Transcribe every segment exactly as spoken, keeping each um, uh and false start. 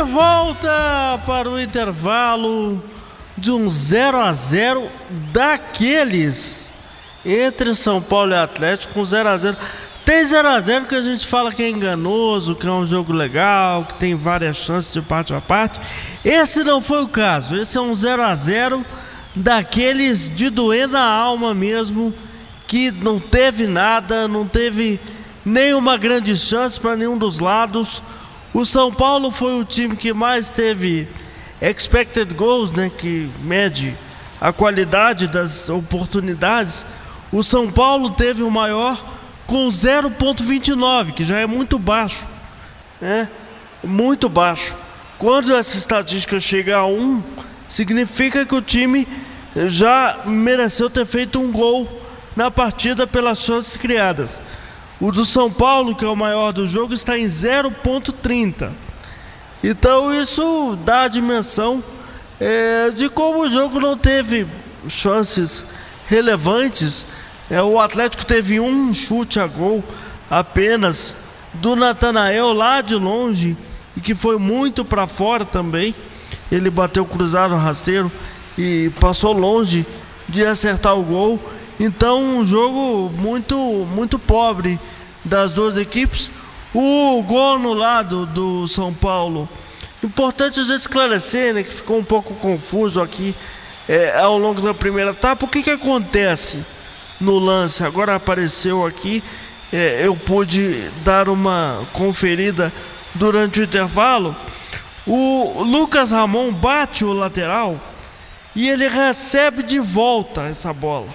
volta para o intervalo de um zero a zero daqueles entre São Paulo e Atlético, com zero a zero. Tem zero a zero que a gente fala que é enganoso, que é um jogo legal, que tem várias chances de parte a parte. Esse não foi o caso. Esse é um zero a zero daqueles de doer na alma mesmo, que não teve nada, não teve nenhuma grande chance para nenhum dos lados. O São Paulo foi o time que mais teve expected goals, né, que mede a qualidade das oportunidades. O São Paulo teve o maior com zero ponto vinte e nove, que já é muito baixo, né? Muito baixo. Quando essa estatística chega a um, significa que o time já mereceu ter feito um gol na partida pelas chances criadas. O do São Paulo, que é o maior do jogo, está em zero ponto trinta. Então isso dá a dimensão é, de como o jogo não teve chances relevantes. É, o Atlético teve um chute a gol apenas do Natanael lá de longe, e que foi muito para fora também. Ele bateu cruzado rasteiro e passou longe de acertar o gol. Então um jogo muito, muito pobre das duas equipes. O gol no lado do São Paulo, importante a gente esclarecer, né, que ficou um pouco confuso aqui é, ao longo da primeira etapa. O que que acontece no lance? Agora apareceu aqui, é, eu pude dar uma conferida durante o intervalo. O Lucas Ramon bate o lateral e ele recebe de volta essa bola.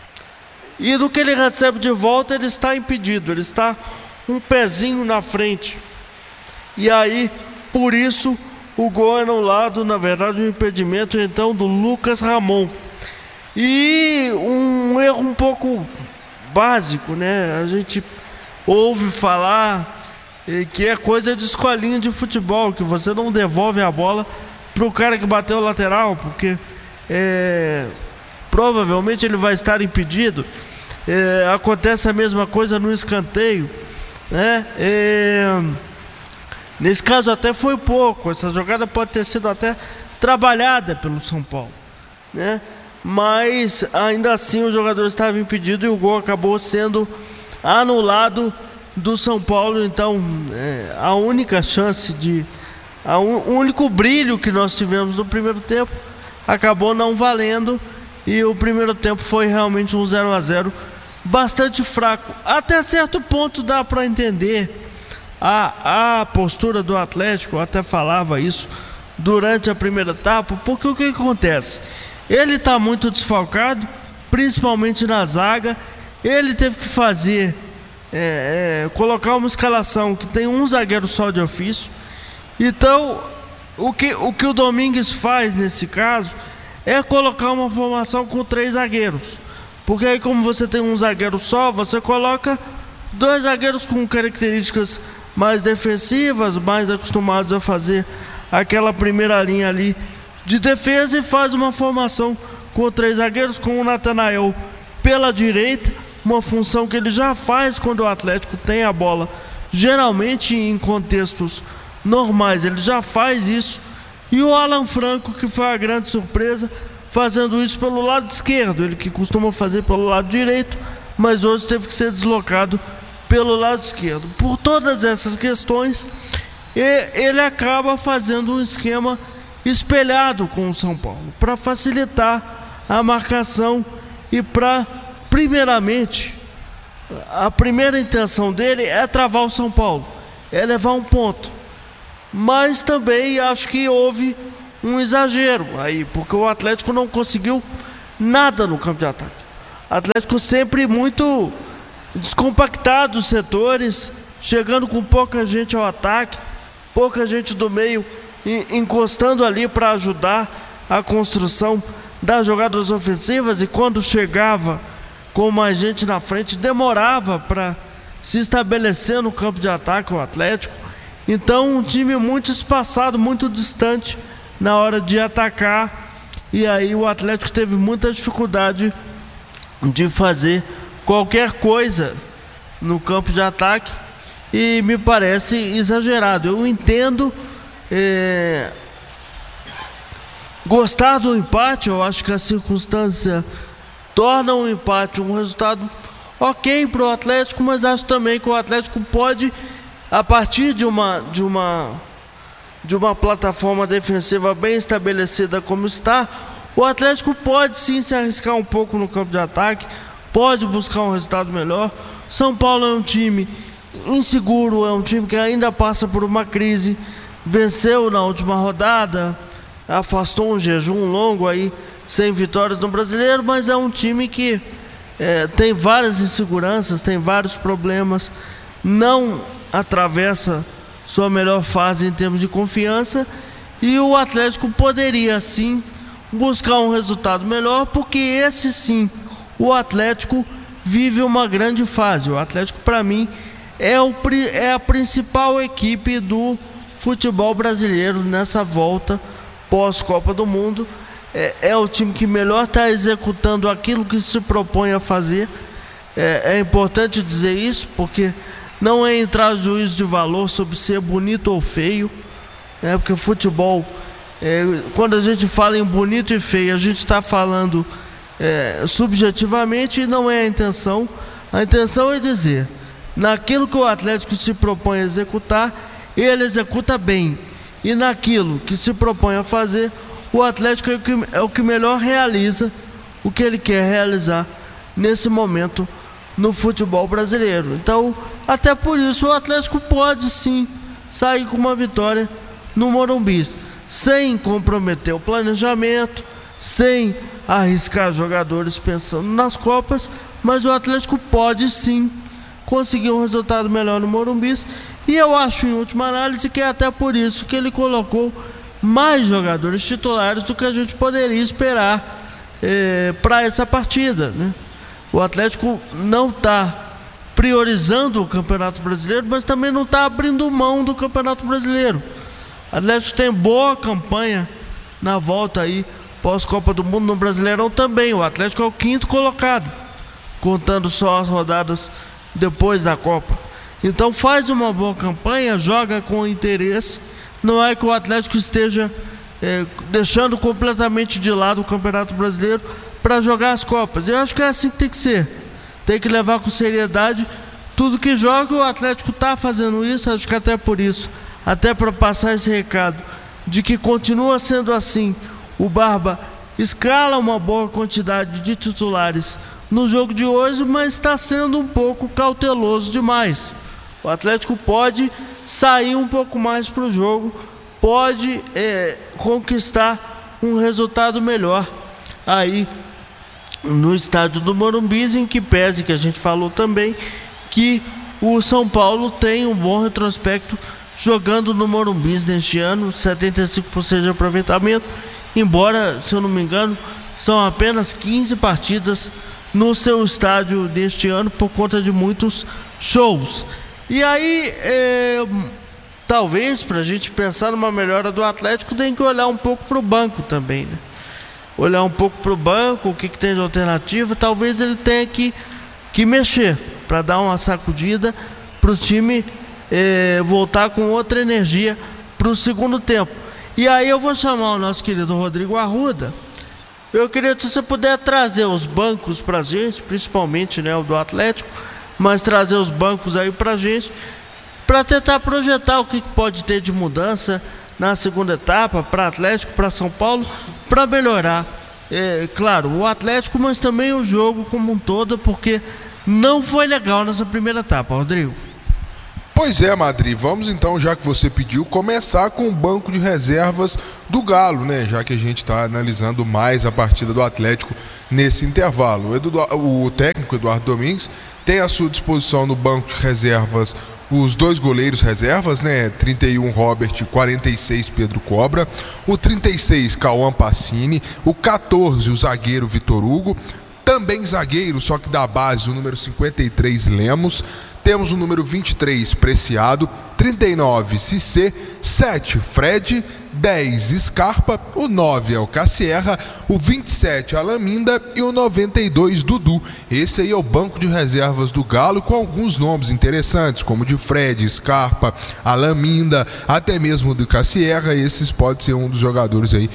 E do que ele recebe de volta, ele está impedido, ele está um pezinho na frente. E aí, por isso, o gol é anulado, na verdade, um impedimento então do Lucas Ramon. E um erro um pouco básico, né? A gente ouve falar que é coisa de escolinha de futebol, que você não devolve a bola para o cara que bateu o lateral, porque é, provavelmente ele vai estar impedido. É, acontece a mesma coisa no escanteio, né? É, nesse caso até foi pouco, essa jogada pode ter sido até trabalhada pelo São Paulo, né? Mas ainda assim o jogador estava impedido e o gol acabou sendo anulado do São Paulo. Então é, a única chance de a un, o único brilho que nós tivemos no primeiro tempo acabou não valendo, e o primeiro tempo foi realmente um zero a zero bastante fraco. Até certo ponto dá para entender a, a postura do Atlético. Eu até falava isso durante a primeira etapa, porque o que acontece? Ele está muito desfalcado, principalmente na zaga. Ele teve que fazer é, é, colocar uma escalação que tem um zagueiro só de ofício. Então o que, o que o Domingues faz nesse caso é colocar uma formação com três zagueiros, porque aí, como você tem um zagueiro só, você coloca dois zagueiros com características mais defensivas, mais acostumados a fazer aquela primeira linha ali de defesa, e faz uma formação com três zagueiros, com o Natanael pela direita, uma função que ele já faz quando o Atlético tem a bola, geralmente em contextos normais ele já faz isso, e o Alan Franco, que foi a grande surpresa, fazendo isso pelo lado esquerdo, ele que costuma fazer pelo lado direito, mas hoje teve que ser deslocado pelo lado esquerdo. Por todas essas questões, ele acaba fazendo um esquema espelhado com o São Paulo, para facilitar a marcação e para, primeiramente, a primeira intenção dele é travar o São Paulo, é levar um ponto. Mas também acho que houve um exagero aí, porque o Atlético não conseguiu nada no campo de ataque. O Atlético sempre muito descompactado os setores, chegando com pouca gente ao ataque, pouca gente do meio encostando ali para ajudar a construção das jogadas ofensivas, e quando chegava com mais gente na frente, demorava para se estabelecer no campo de ataque o Atlético. Então um time muito espaçado, muito distante na hora de atacar, e aí o Atlético teve muita dificuldade de fazer qualquer coisa no campo de ataque, e me parece exagerado. Eu entendo é, gostar do empate. Eu acho que a circunstância torna um empate um resultado ok para o Atlético, mas acho também que o Atlético pode, a partir de uma, de uma, de uma plataforma defensiva bem estabelecida como está, o Atlético pode sim se arriscar um pouco no campo de ataque, pode buscar um resultado melhor. São Paulo é um time inseguro, é um time que ainda passa por uma crise, venceu na última rodada, afastou um jejum longo aí, sem vitórias no Brasileiro, mas é um time que é, tem várias inseguranças, tem vários problemas, não atravessa sua melhor fase em termos de confiança, e o Atlético poderia sim buscar um resultado melhor, porque esse sim, o Atlético vive uma grande fase. O Atlético, para mim, é, o, é a principal equipe do futebol brasileiro nessa volta pós-Copa do Mundo. É, é o time que melhor está executando aquilo que se propõe a fazer. É, é importante dizer isso, porque não é entrar juízo de valor sobre ser bonito ou feio, né? Porque futebol, é, quando a gente fala em bonito e feio, a gente está falando é, subjetivamente, e não é a intenção. A intenção é dizer, naquilo que o Atlético se propõe a executar, ele executa bem, e naquilo que se propõe a fazer, o Atlético é o que, é o que melhor realiza o que ele quer realizar nesse momento no futebol brasileiro. Então, até por isso, o Atlético pode sim sair com uma vitória no Morumbi, sem comprometer o planejamento, sem arriscar jogadores pensando nas Copas, mas o Atlético pode sim conseguir um resultado melhor no Morumbi, e eu acho, em última análise, que é até por isso que ele colocou mais jogadores titulares do que a gente poderia esperar eh, para essa partida, né? O Atlético não está priorizando o Campeonato Brasileiro, mas também não está abrindo mão do Campeonato Brasileiro. O Atlético tem boa campanha na volta aí pós-Copa do Mundo, no Brasileirão também. O Atlético é o quinto colocado, contando só as rodadas depois da Copa. Então faz uma boa campanha, joga com interesse. Não é que o Atlético esteja é, deixando completamente de lado o Campeonato Brasileiro para jogar as Copas. Eu acho que é assim que tem que ser. Tem que levar com seriedade tudo que joga. O Atlético está fazendo isso, acho que até por isso, até para passar esse recado de que continua sendo assim. O Barba escala uma boa quantidade de titulares no jogo de hoje, mas está sendo um pouco cauteloso demais. O Atlético pode sair um pouco mais para o jogo, pode é, conquistar um resultado melhor aí no estádio do Morumbi, em que pese, que a gente falou também, que o São Paulo tem um bom retrospecto jogando no Morumbi neste ano, setenta e cinco por cento de aproveitamento, embora, se eu não me engano, são apenas quinze partidas no seu estádio deste ano, por conta de muitos shows. E aí, é, talvez, para a gente pensar numa melhora do Atlético, tem que olhar um pouco para o banco também, né? Olhar um pouco para o banco, o que, que tem de alternativa. Talvez ele tenha que, que mexer para dar uma sacudida, para o time é, voltar com outra energia para o segundo tempo. E aí eu vou chamar o nosso querido Rodrigo Arruda. Eu queria que você puder trazer os bancos para a gente, principalmente, né, o do Atlético, mas trazer os bancos aí pra gente, para tentar projetar o que pode ter de mudança na segunda etapa, para Atlético, para São Paulo, para melhorar, é, claro, o Atlético, mas também o jogo como um todo, porque não foi legal nessa primeira etapa, Rodrigo. Pois é, Madri, vamos então, já que você pediu, começar com o banco de reservas do Galo, né? Já que a gente está analisando mais a partida do Atlético nesse intervalo. O, Edu, o técnico Eduardo Domingues tem à sua disposição no banco de reservas os dois goleiros reservas, né? trinta e um Robert, quarenta e seis Pedro Cobra, o trinta e seis Cauã Pacini, o quatorze o zagueiro Vitor Hugo, também zagueiro, só que da base, o número cinquenta e três Lemos. Temos o número vinte e três Preciado, trinta e nove Cissé, sete Fred, dez Scarpa, o nove é o Cassierra, o vinte e sete Alaminda e o noventa e dois Dudu. Esse aí é o banco de reservas do Galo, com alguns nomes interessantes, como de Fred, Scarpa, Alaminda, até mesmo do Cassierra. Esses pode ser um dos jogadores aí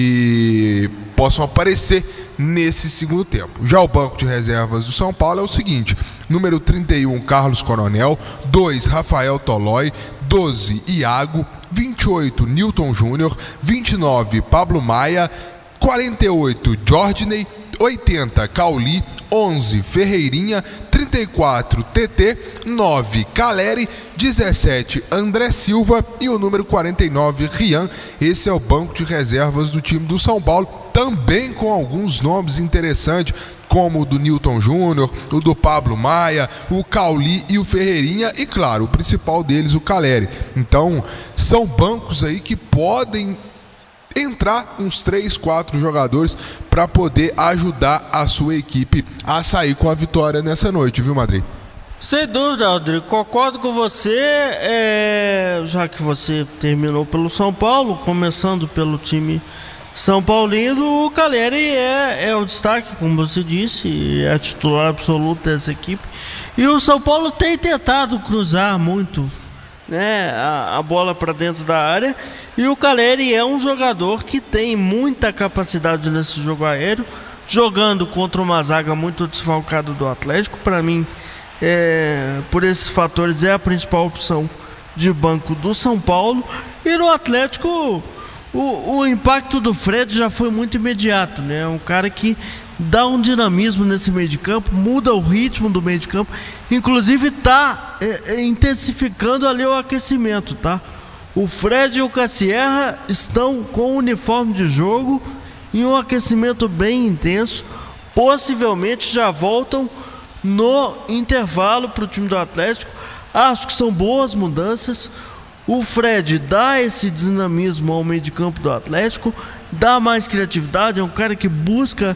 que possam aparecer nesse segundo tempo. Já o banco de reservas do São Paulo é o seguinte: número trinta e um, Carlos Coronel, dois, Rafael Tolói, doze, Iago, vinte e oito, Newton Júnior, vinte e nove, Pablo Maia, quarenta e oito, Jordney, oitenta, Cauli, onze, Ferreirinha, trinta e quatro, T T, nove, Caleri, dezessete, André Silva e o número quarenta e nove, Rian. Esse é o banco de reservas do time do São Paulo, também com alguns nomes interessantes, como o do Newton Júnior, o do Pablo Maia, o Cauli e o Ferreirinha e, claro, o principal deles, o Caleri. Então, são bancos aí que podem entrar uns três, quatro jogadores para poder ajudar a sua equipe a sair com a vitória nessa noite, viu, Madrid? Sem dúvida, Rodrigo, concordo com você, é... já que você terminou pelo São Paulo, começando pelo time São Paulino, o Caleri é, é o destaque, como você disse, é a titular absoluta dessa equipe. E o São Paulo tem tentado cruzar muito, né, a, a bola para dentro da área. E o Caleri é um jogador que tem muita capacidade nesse jogo aéreo, jogando contra uma zaga muito desfalcada do Atlético. Para mim, é, por esses fatores, é a principal opção de banco do São Paulo. E no Atlético, O, o impacto do Fred já foi muito imediato, né? Um cara que dá um dinamismo nesse meio de campo, muda o ritmo do meio de campo, inclusive está é, é, intensificando ali o aquecimento, tá? O Fred e o Cassierra estão com o uniforme de jogo em um aquecimento bem intenso, possivelmente já voltam no intervalo para o time do Atlético. Acho que são boas mudanças. O Fred dá esse dinamismo ao meio de campo do Atlético, dá mais criatividade, é um cara que busca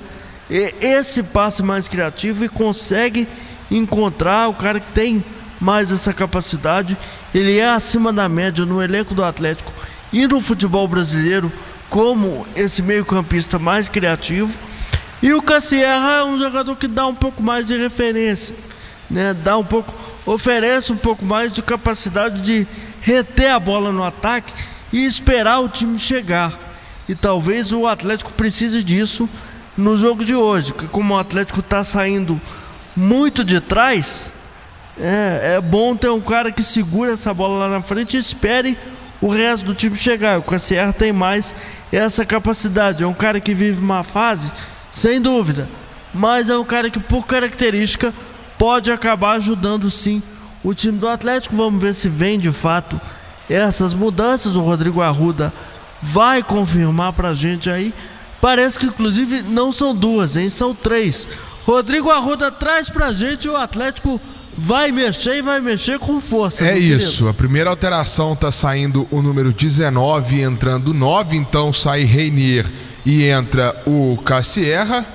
esse passe mais criativo e consegue encontrar, o cara que tem mais essa capacidade. Ele é acima da média no elenco do Atlético e no futebol brasileiro como esse meio-campista mais criativo. E o Cassierra é um jogador que dá um pouco mais de referência, né? Dá um pouco, oferece um pouco mais de capacidade de reter a bola no ataque e esperar o time chegar. E talvez o Atlético precise disso no jogo de hoje, porque como o Atlético está saindo muito de trás, é, é bom ter um cara que segura essa bola lá na frente e espere o resto do time chegar. O Cassierra tem mais essa capacidade, é um cara que vive uma fase, sem dúvida, mas é um cara que, por característica, pode acabar ajudando sim o time do Atlético. Vamos ver se vem de fato essas mudanças. O Rodrigo Arruda vai confirmar pra gente aí. Parece que inclusive não são duas, hein? São três. Rodrigo Arruda traz pra gente, o Atlético vai mexer e vai mexer com força. É isso, a primeira alteração tá saindo o número dezenove, entrando nove, então sai Reinier e entra o Cassierra.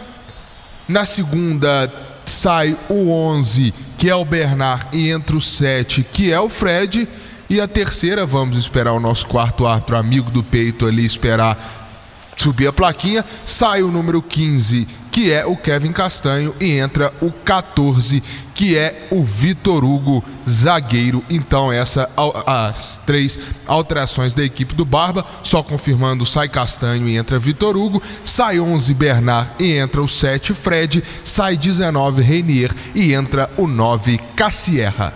Na segunda sai o onze, que é o Bernard, e entra o sete, que é o Fred. E a terceira, vamos esperar o nosso quarto árbitro amigo do peito ali esperar subir a plaquinha, sai o número quinze, que é o Kevin Castanho, e entra o quatorze, que é o Vitor Hugo, zagueiro. Então essas as três alterações da equipe do Barba, só confirmando, sai Castanho e entra Vitor Hugo, sai onze Bernard e entra o sete Fred, sai dezenove Reinier e entra o nove Cassierra.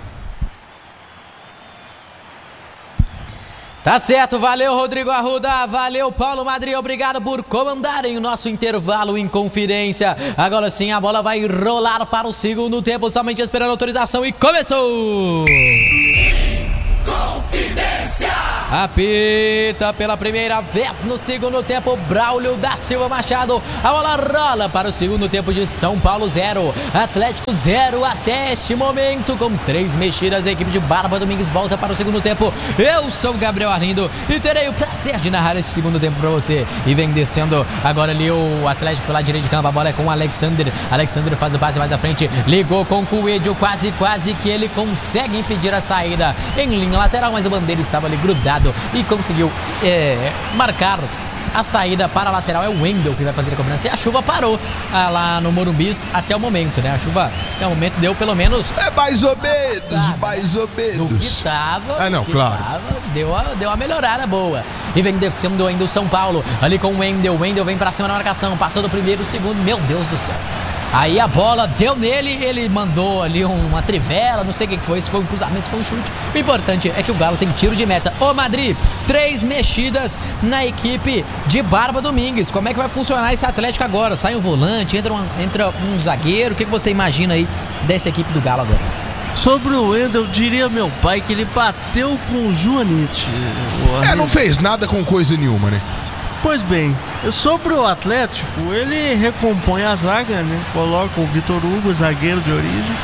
Tá certo, valeu Rodrigo Arruda, valeu Paulo Madri, obrigado por comandarem o nosso intervalo em Confidência. Agora sim a bola vai rolar para o segundo tempo, somente esperando a autorização, e começou! Confidência! apita pela primeira vez no segundo tempo, Braulio da Silva Machado. A bola rola para o segundo tempo de São Paulo zero, Atlético zero até este momento, com três mexidas. A equipe de Barba Domingues volta para o segundo tempo. Eu sou o Gabriel Arlindo e terei o prazer de narrar esse segundo tempo para você. E vem descendo agora ali o Atlético pela direita de campo. A bola é com o Alexander. Alexander faz o passe mais à frente, ligou com o Coelho, quase quase que ele consegue impedir a saída em linha lateral, mas o Bandeira estava ali grudado e conseguiu é, marcar a saída para a lateral. É o Wendel que vai fazer a cobrança. E a chuva parou ah, lá no Morumbis até o momento, né? A chuva até o momento deu pelo menos... É mais ou menos, mais ou menos. Do que tava, ah, não, que claro. Tava, deu, a, deu uma melhorada boa. E vem descendo ainda o São Paulo, ali com o Wendel. O Wendel vem pra cima na marcação, passou do primeiro, segundo. Meu Deus do céu. Aí a bola deu nele, ele mandou ali uma trivela, não sei o que foi, se foi um cruzamento, se foi um chute. O importante é que o Galo tem tiro de meta. Ô Madrid, três mexidas na equipe de Barba Domingues. Como é que vai funcionar esse Atlético agora? Sai um volante, entra um, entra um zagueiro. O que você imagina aí dessa equipe do Galo agora? Sobre o Wendel, diria meu pai que ele bateu com o Joanite. É, não fez nada com coisa nenhuma, né? Pois bem, sobre o Atlético, ele recompõe a zaga, né? Coloca o Vitor Hugo, zagueiro de origem,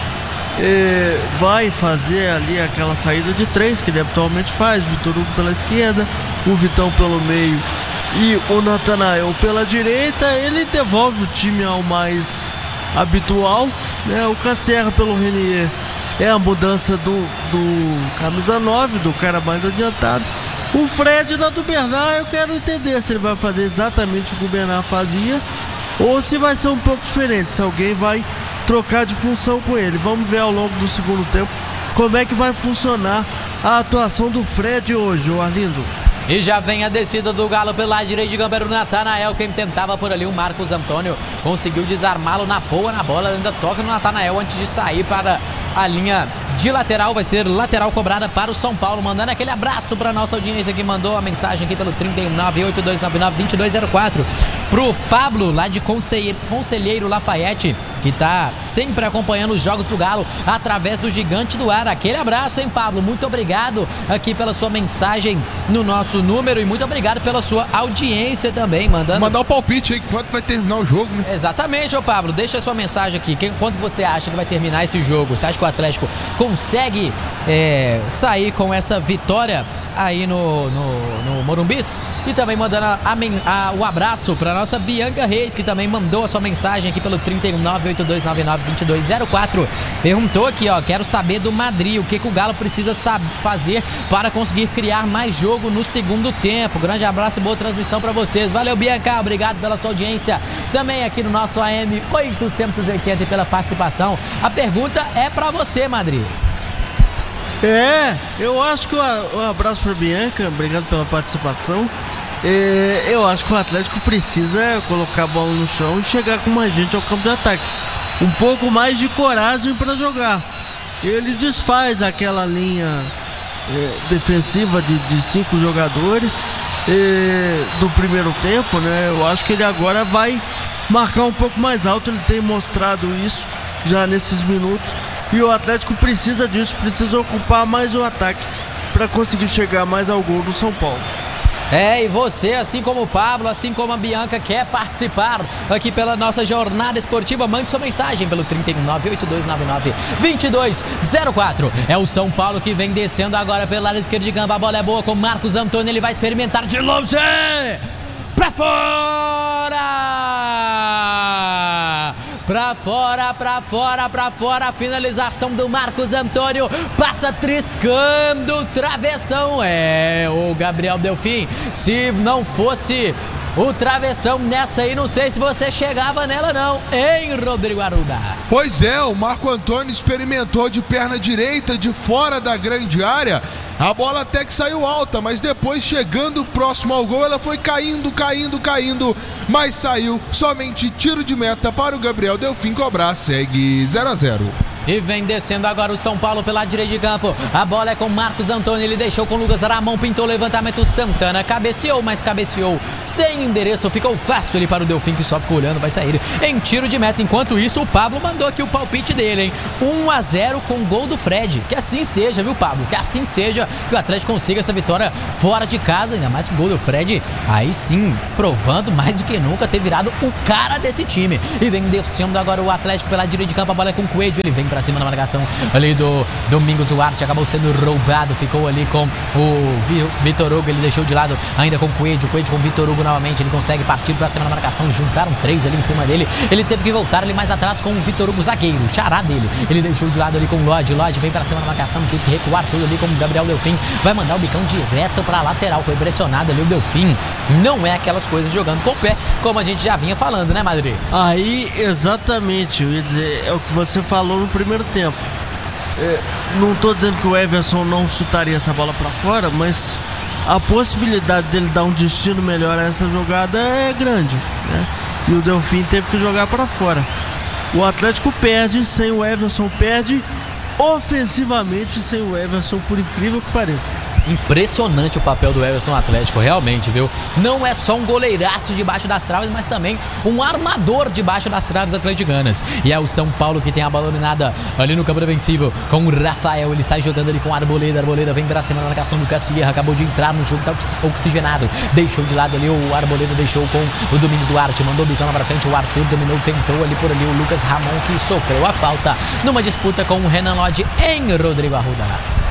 e vai fazer ali aquela saída de três que ele habitualmente faz. Vitor Hugo pela esquerda, o Vitão pelo meio e o Natanael pela direita. Ele devolve o time ao mais habitual, né? O Casserra pelo Renier é a mudança do, do camisa nove, do cara mais adiantado. O Fred lá do Bernard, eu quero entender se ele vai fazer exatamente o que o Bernard fazia ou se vai ser um pouco diferente, se alguém vai trocar de função com ele. Vamos ver ao longo do segundo tempo como é que vai funcionar a atuação do Fred hoje, o Arlindo. E já vem a descida do Galo pela direita de Gambero. O Natanael, quem tentava por ali, o Marcos Antônio conseguiu desarmá-lo na boa, na bola, ainda toca no Natanael antes de sair para a linha de lateral. Vai ser lateral cobrada para o São Paulo, mandando aquele abraço para nossa audiência que mandou a mensagem aqui pelo trinta e um, nove oito dois nove nove, dois dois zero quatro, pro Pablo lá de Conselheiro, Conselheiro Lafayette, que tá sempre acompanhando os jogos do Galo através do Gigante do Ar. Aquele abraço, hein, Pablo? Muito obrigado aqui pela sua mensagem no nosso número e muito obrigado pela sua audiência também, mandando... Mandar o palpite aí, quanto vai terminar o jogo, né? Exatamente, ô Pablo, deixa a sua mensagem aqui. Quanto você acha que vai terminar esse jogo? Você acha que o Atlético consegue é, sair com essa vitória aí no, no, no Morumbis? E também mandando a, a, o abraço para nossa Bianca Reis, que também mandou a sua mensagem aqui pelo trinta e um, nove oito dois nove nove, dois dois zero quatro. Perguntou aqui, ó, quero saber do Madrid, o que, que o Galo precisa fazer para conseguir criar mais jogo no segundo tempo. Grande abraço e boa transmissão para vocês. Valeu, Bianca, obrigado pela sua audiência. Também aqui no nosso A M oitocentos e oitenta e pela participação. A pergunta é para você, Madrid. É, eu acho que um abraço para Bianca, obrigado pela participação. É, eu acho que o Atlético precisa colocar a bola no chão e chegar com mais gente ao campo de ataque. Um pouco mais de coragem para jogar. Ele desfaz aquela linha é, defensiva de, de cinco jogadores é, do primeiro tempo, né? Eu acho que ele agora vai marcar um pouco mais alto. Ele tem mostrado isso já nesses minutos. E o Atlético precisa disso, precisa ocupar mais o ataque para conseguir chegar mais ao gol do São Paulo. É, e você, assim como o Pablo, assim como a Bianca, quer participar aqui pela nossa jornada esportiva, mande sua mensagem pelo trinta e um, nove oito dois nove nove, dois dois zero quatro. É o São Paulo que vem descendo agora pela área esquerda de campo. A bola é boa com Marcos Antônio, ele vai experimentar de longe! Pra fora! Pra fora, pra fora, pra fora, a finalização do Marcos Antônio, passa triscando o travessão. É, o Gabriel Delfim, se não fosse o travessão nessa aí, não sei se você chegava nela não, hein, Rodrigo Arruda? Pois é, o Marco Antônio experimentou de perna direita, de fora da grande área. A bola até que saiu alta, mas depois, chegando próximo ao gol, ela foi caindo, caindo, caindo, mas saiu somente tiro de meta para o Gabriel Delfim cobrar. Segue zero a zero. E vem descendo agora o São Paulo pela direita de campo. A bola é com Marcos Antônio. Ele deixou com o Lucas Ramon. Pintou o levantamento. Santana cabeceou, mas cabeceou sem endereço. Ficou fácil ali para o Delfim, que só ficou olhando. Vai sair em tiro de meta. Enquanto isso, o Pablo mandou aqui o palpite dele, hein? um a zero com gol do Fred. Que assim seja, viu, Pablo? Que assim seja, que o Atlético consiga essa vitória fora de casa. Ainda mais com o gol do Fred. Aí sim, provando mais do que nunca ter virado o cara desse time. E vem descendo agora o Atlético pela direita de campo. A bola é com o Coelho. Ele vem pra cima da marcação ali do Domingos Duarte. Acabou sendo roubado. Ficou ali com o Vitor Hugo. Ele deixou de lado ainda com o Coelho. Coelho com o Vitor Hugo novamente. Ele consegue partir pra cima da marcação. Juntaram três ali em cima dele. Ele teve que voltar ali mais atrás com o Vitor Hugo, zagueiro, o xará dele. Ele deixou de lado ali com o Lodge. Lodge vem pra cima da marcação. Teve que recuar tudo ali com o Gabriel Delfim. Vai mandar o bicão direto pra lateral. Foi pressionado ali o Delfim. Não é aquelas coisas jogando com o pé, como a gente já vinha falando, né, Madrid? Aí, exatamente, eu ia dizer, é o que você falou no primeiro tempo. É, não tô dizendo que o Everson não chutaria essa bola pra fora, mas a possibilidade dele dar um destino melhor a essa jogada é grande, né? E o Delfim teve que jogar pra fora. O Atlético perde sem o Everson, perde ofensivamente sem o Everson, por incrível que pareça. Impressionante o papel do Everson no Atlético, realmente, viu? Não é só um goleiraço debaixo das traves, mas também um armador debaixo das traves atleticanas. E é o São Paulo que tem a bola dominada ali no campo defensivo com o Rafael. Ele sai jogando ali com o Arboleda. Arboleda vem pra cima na marcação do Castilheira. Acabou de entrar no jogo, tá oxigenado. Deixou de lado ali o Arboleda, deixou com o Domingos Duarte. Mandou o bicão lá pra frente. O Arthur dominou, tentou ali por ali o Lucas Ramon, que sofreu a falta numa disputa com o Renan Lodge em Rodrigo Arruda.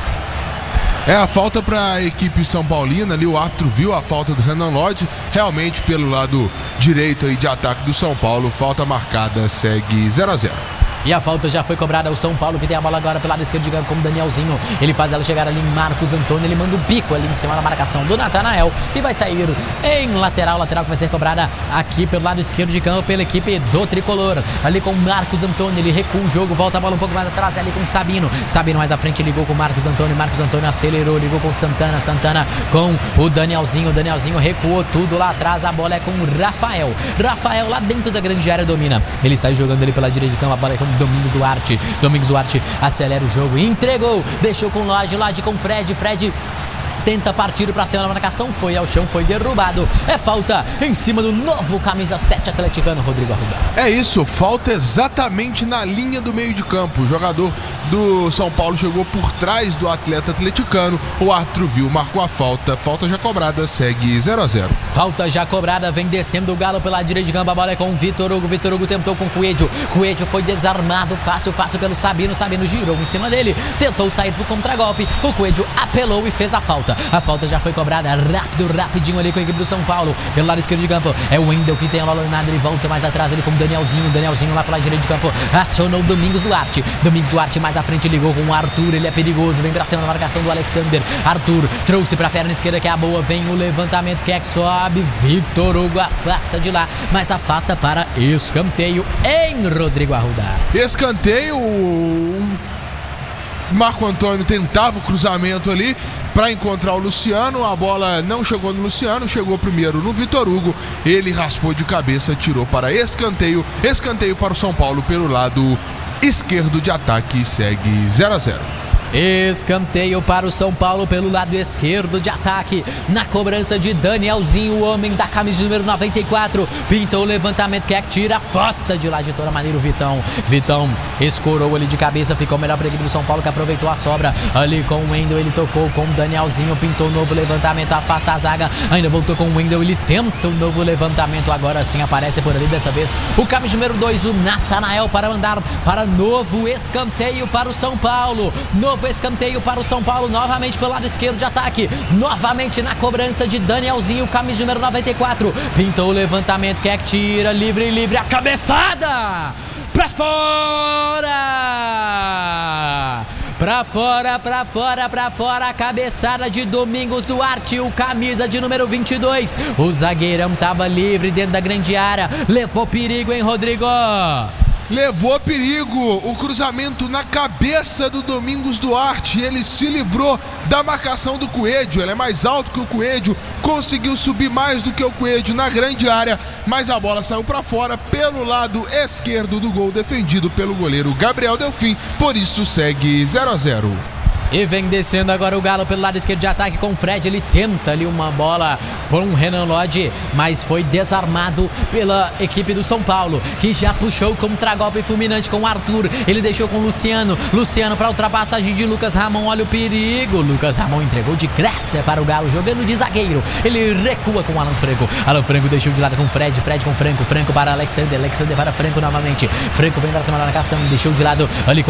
É a falta para a equipe São Paulina, ali o árbitro viu a falta do Renan Lodge, realmente pelo lado direito aí de ataque do São Paulo, falta marcada, segue zero a zero. E a falta já foi cobrada. O São Paulo que tem a bola agora pelo lado esquerdo de campo com o Danielzinho. Ele faz ela chegar ali em Marcos Antônio. Ele manda o bico ali em cima da marcação do Natanael e vai sair em lateral. Lateral que vai ser cobrada aqui pelo lado esquerdo de campo pela equipe do Tricolor. Ali com Marcos Antônio. Ele recua o jogo, volta a bola um pouco mais atrás. Ali com Sabino. Sabino mais à frente ligou com Marcos Antônio. Marcos Antônio acelerou, ligou com Santana. Santana com o Danielzinho. O Danielzinho recuou tudo lá atrás. A bola é com o Rafael. Rafael lá dentro da grande área domina. Ele sai jogando ali pela direita de campo. A bola é com Domingos Duarte. Domingos Duarte acelera o jogo e entregou. Deixou com Lodge. Lodge com Fred. Fred tenta partir para cima da marcação, foi ao chão, foi derrubado. É falta em cima do novo camisa sete atleticano, Rodrigo Arruda. É isso, falta exatamente na linha do meio de campo. O jogador do São Paulo chegou por trás do atleta atleticano. O árbitro viu, marcou a falta. Falta já cobrada, segue zero a zero. Falta já cobrada, vem descendo o Galo pela direita de campo. A bola é com o Vitor Hugo. Vitor Hugo tentou com o Coelho. Coelho foi desarmado, fácil, fácil pelo Sabino. Sabino girou em cima dele, tentou sair pro contragolpe. O Coelho apelou e fez a falta. A falta já foi cobrada, rápido, rapidinho ali com a equipe do São Paulo. Pelo lado esquerdo de campo é o Wendel que tem a bola dominada. Ele volta mais atrás ali com o Danielzinho. Danielzinho lá pela direita de campo acionou o Domingos Duarte. Domingos Duarte mais à frente ligou com o Arthur. Ele é perigoso, vem pra cima na marcação do Alexander. Arthur trouxe pra perna esquerda que é a boa. Vem o levantamento que é que sobe. Vitor Hugo afasta de lá, mas afasta para escanteio em Rodrigo Arruda. Escanteio. Marco Antônio tentava o cruzamento ali para encontrar o Luciano. A bola não chegou no Luciano, chegou primeiro no Vitor Hugo. Ele raspou de cabeça, tirou para escanteio. Escanteio para o São Paulo pelo lado esquerdo de ataque, segue zero a zero. Escanteio para o São Paulo pelo lado esquerdo de ataque. Na cobrança de Danielzinho, o homem da camisa número noventa e quatro. Pintou o levantamento que é que tira, afasta de lá de toda maneira o Vitão. Vitão escorou ali de cabeça, ficou melhor para a equipe do São Paulo que aproveitou a sobra. Ali com o Wendel, ele tocou com o Danielzinho, pintou o novo levantamento, afasta a zaga. Ainda voltou com o Wendel, ele tenta o novo levantamento. Agora sim aparece por ali dessa vez o camisa número dois, o Natanael, para mandar para novo escanteio para o São Paulo. Novo escanteio para o São Paulo, novamente pelo lado esquerdo de ataque, novamente na cobrança de Danielzinho, camisa número noventa e quatro, pintou o levantamento, que é que tira, livre, livre, a cabeçada, pra fora, pra fora, pra fora, pra fora, a cabeçada de Domingos Duarte, o camisa de número vinte e dois, o zagueirão tava livre dentro da grande área, levou perigo, hein, Rodrigo? levou perigo, o cruzamento na cabeça do Domingos Duarte, ele se livrou da marcação do Coelho, ele é mais alto que o Coelho, conseguiu subir mais do que o Coelho na grande área, mas a bola saiu para fora pelo lado esquerdo do gol, defendido pelo goleiro Gabriel Delfim, por isso segue zero a zero. E vem descendo agora o Galo pelo lado esquerdo de ataque com o Fred. Ele tenta ali uma bola por um Renan Lodge, mas foi desarmado pela equipe do São Paulo, que já puxou contra-golpe fulminante com o Arthur. Ele deixou com o Luciano. Luciano para ultrapassagem de Lucas Ramon. Olha o perigo. Lucas Ramon entregou de graça para o Galo, jogando de zagueiro. Ele recua com o Alan Franco. Alan Franco deixou de lado com o Fred. Fred com Franco. Franco para Alexander. Alexander para Franco novamente. Franco vem para cima da marcação. Deixou de lado ali com